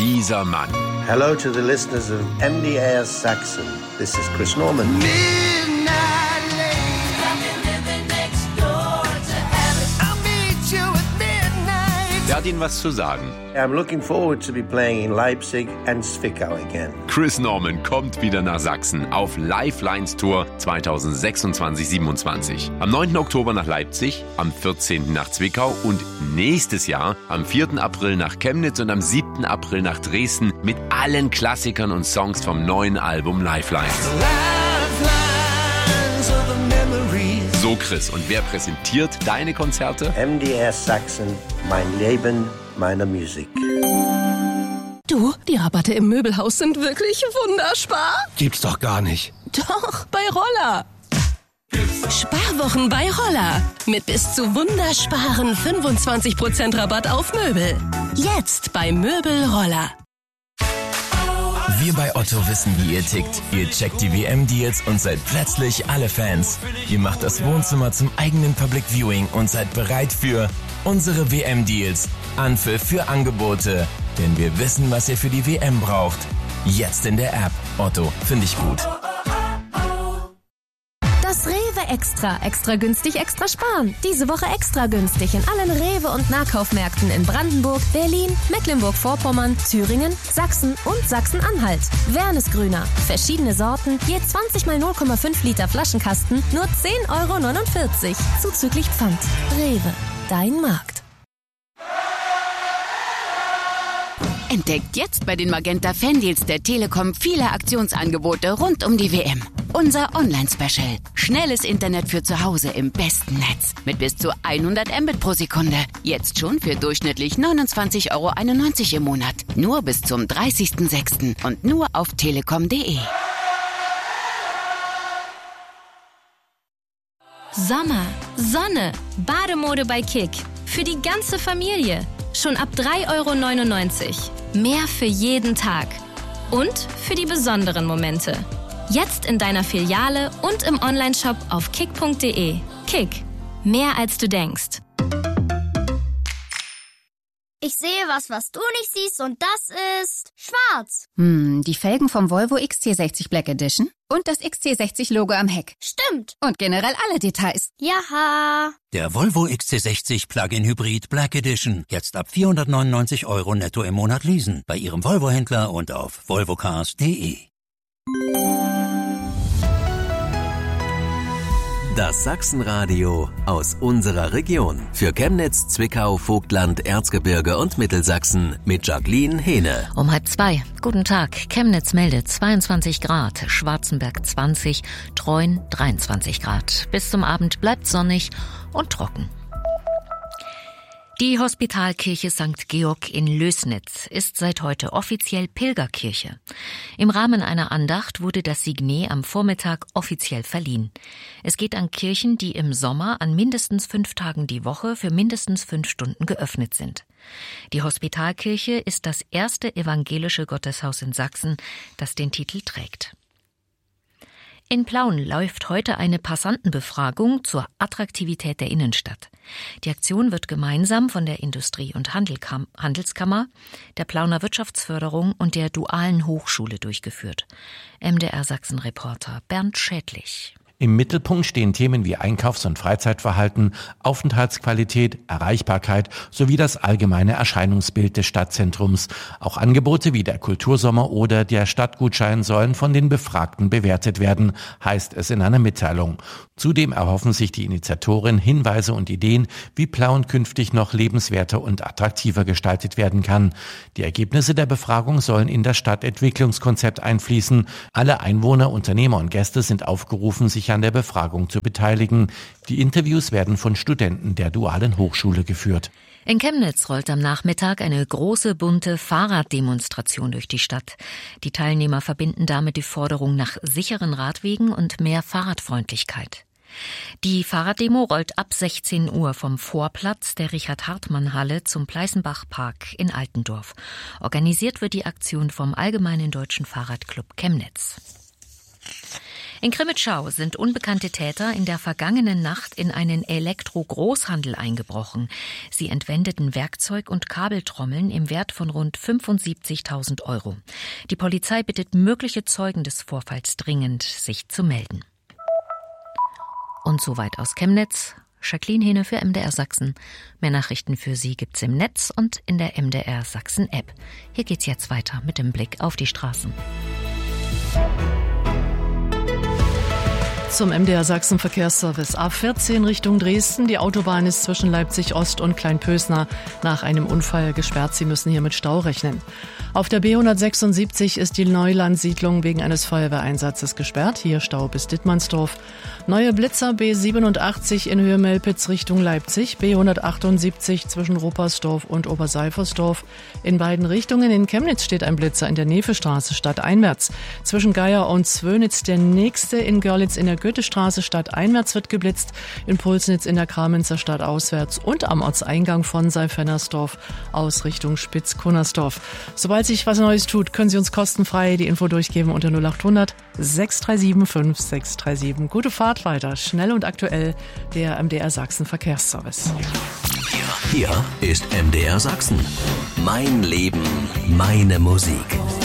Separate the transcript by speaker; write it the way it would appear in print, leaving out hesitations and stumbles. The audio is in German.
Speaker 1: dieser Mann.
Speaker 2: Hello to the listeners of MDR Saxon. This is Chris Norman.
Speaker 1: Der hat Ihnen was zu sagen.
Speaker 2: I'm looking forward to be playing in Leipzig and Zwickau again.
Speaker 1: Chris Norman kommt wieder nach Sachsen auf Lifelines Tour 2026-27. Am 9. Oktober nach Leipzig, am 14. nach Zwickau und nächstes Jahr am 4. April nach Chemnitz und am 7. April nach Dresden mit allen Klassikern und Songs vom neuen Album Lifelines. So Chris, und wer präsentiert deine Konzerte?
Speaker 2: MDR Saxon, mein Leben, meine Musik.
Speaker 3: Du, die Rabatte im Möbelhaus sind wirklich wunderspar.
Speaker 4: Gibt's doch gar nicht.
Speaker 3: Doch, bei Roller. Sparwochen bei Roller. Mit bis zu wundersparen 25% Rabatt auf Möbel. Jetzt bei Möbel Roller.
Speaker 5: Wir bei Otto wissen, wie ihr tickt. Ihr checkt die WM-Deals und seid plötzlich alle Fans. Ihr macht das Wohnzimmer zum eigenen Public Viewing und seid bereit für unsere WM-Deals. Anpfiff für Angebote. Denn wir wissen, was ihr für die WM braucht. Jetzt in der App. Otto, finde ich gut.
Speaker 6: Das Rewe Extra. Extra günstig, extra sparen. Diese Woche extra günstig in allen Rewe- und Nahkaufmärkten in Brandenburg, Berlin, Mecklenburg-Vorpommern, Thüringen, Sachsen und Sachsen-Anhalt. Wernesgrüner. Verschiedene Sorten, je 20 mal 0,5 Liter Flaschenkasten, nur 10,49 €. Zuzüglich Pfand. Rewe. Dein Markt.
Speaker 7: Entdeckt jetzt bei den Magenta Fandeals der Telekom viele Aktionsangebote rund um die WM. Unser Online-Special. Schnelles Internet für zu Hause im besten Netz. Mit bis zu 100 Mbit pro Sekunde. Jetzt schon für durchschnittlich 29,91 € im Monat. Nur bis zum 30.06. und nur auf telekom.de.
Speaker 8: Sommer, Sonne, Bademode bei Kick. Für die ganze Familie. Schon ab 3,99 €. Mehr für jeden Tag. Und für die besonderen Momente. Jetzt in deiner Filiale und im Onlineshop auf kick.de. Kick. Mehr als du denkst.
Speaker 9: Ich sehe was du nicht siehst und das ist schwarz.
Speaker 10: Die Felgen vom Volvo XC60 Black Edition und das XC60-Logo am Heck.
Speaker 9: Stimmt.
Speaker 10: Und generell alle Details.
Speaker 9: Jaha.
Speaker 11: Der Volvo XC60 Plug-in Hybrid Black Edition. Jetzt ab 499 € netto im Monat leasen. Bei Ihrem Volvo-Händler und auf volvocars.de.
Speaker 12: Das Sachsenradio aus unserer Region. Für Chemnitz, Zwickau, Vogtland, Erzgebirge und Mittelsachsen mit Jacqueline Hehne.
Speaker 13: Um 1:30. Guten Tag. Chemnitz meldet 22 Grad, Schwarzenberg 20, Treuen 23 Grad. Bis zum Abend bleibt sonnig und trocken. Die Hospitalkirche St. Georg in Lößnitz ist seit heute offiziell Pilgerkirche. Im Rahmen einer Andacht wurde das Signet am Vormittag offiziell verliehen. Es geht an Kirchen, die im Sommer an mindestens 5 Tagen die Woche für mindestens 5 Stunden geöffnet sind. Die Hospitalkirche ist das erste evangelische Gotteshaus in Sachsen, das den Titel trägt. In Plauen läuft heute eine Passantenbefragung zur Attraktivität der Innenstadt. Die Aktion wird gemeinsam von der Industrie- und Handelskammer, der Plauner Wirtschaftsförderung und der Dualen Hochschule durchgeführt. MDR Sachsen-Reporter Bernd Schädlich.
Speaker 14: Im Mittelpunkt stehen Themen wie Einkaufs- und Freizeitverhalten, Aufenthaltsqualität, Erreichbarkeit sowie das allgemeine Erscheinungsbild des Stadtzentrums. Auch Angebote wie der Kultursommer oder der Stadtgutschein sollen von den Befragten bewertet werden, heißt es in einer Mitteilung. Zudem erhoffen sich die Initiatoren Hinweise und Ideen, wie Plauen künftig noch lebenswerter und attraktiver gestaltet werden kann. Die Ergebnisse der Befragung sollen in das Stadtentwicklungskonzept einfließen. Alle Einwohner, Unternehmer und Gäste sind aufgerufen, sich an der Befragung zu beteiligen. Die Interviews werden von Studenten der Dualen Hochschule geführt.
Speaker 13: In Chemnitz rollt am Nachmittag eine große, bunte Fahrraddemonstration durch die Stadt. Die Teilnehmer verbinden damit die Forderung nach sicheren Radwegen und mehr Fahrradfreundlichkeit. Die Fahrraddemo rollt ab 16 Uhr vom Vorplatz der Richard-Hartmann-Halle zum Pleißenbach-Park in Altendorf. Organisiert wird die Aktion vom Allgemeinen Deutschen Fahrradclub Chemnitz. In Crimmitschau sind unbekannte Täter in der vergangenen Nacht in einen Elektro-Großhandel eingebrochen. Sie entwendeten Werkzeug und Kabeltrommeln im Wert von rund 75.000 Euro. Die Polizei bittet mögliche Zeugen des Vorfalls dringend, sich zu melden. Und soweit aus Chemnitz. Jacqueline Hehne für MDR Sachsen. Mehr Nachrichten für Sie gibt's im Netz und in der MDR Sachsen App. Hier geht's jetzt weiter mit dem Blick auf die Straßen.
Speaker 4: Zum MDR Sachsen Verkehrsservice. A14 Richtung Dresden. Die Autobahn ist zwischen Leipzig Ost und Kleinpösner nach einem Unfall gesperrt. Sie müssen hier mit Stau rechnen. Auf der B176 ist die Neulandsiedlung wegen eines Feuerwehreinsatzes gesperrt. Hier Stau bis Dittmannsdorf. Neue Blitzer B87 in Höhe Melpitz Richtung Leipzig. B178 zwischen Ruppersdorf und Oberseifersdorf. In beiden Richtungen. In Chemnitz steht ein Blitzer in der Nevestraße stadteinwärts. Zwischen Geier und Zwönitz der nächste. In Görlitz in der Goethestraße stadteinwärts wird geblitzt. In Pulsnitz in der Kamenzer Stadt auswärts und am Ortseingang von Seifennersdorf aus Richtung Spitzkunnersdorf. Sobald sich was Neues tut, können Sie uns kostenfrei die Info durchgeben unter 0800 637 5637. Gute Fahrt weiter, schnell und aktuell, der MDR Sachsen Verkehrsservice.
Speaker 12: Hier ist MDR Sachsen. Mein Leben, meine Musik.